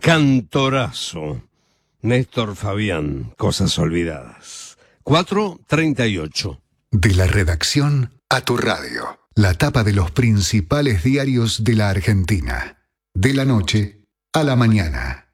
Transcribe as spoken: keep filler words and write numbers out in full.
Cantorazo. Néstor Fabián, Cosas Olvidadas. cuatro treinta y ocho. De la redacción a tu radio. La tapa de los principales diarios de la Argentina. De la noche a la mañana.